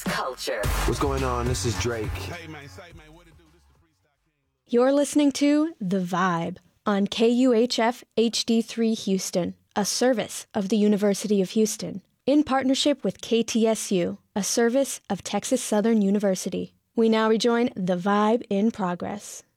Texas culture. What's going on? This is Drake. Hey, man, say, man, what it do? This the Freestyle King. You're listening to The Vibe on KUHF HD3 Houston, a service of the University of Houston, in partnership with KTSU, a service of Texas Southern University. We now rejoin The Vibe in progress.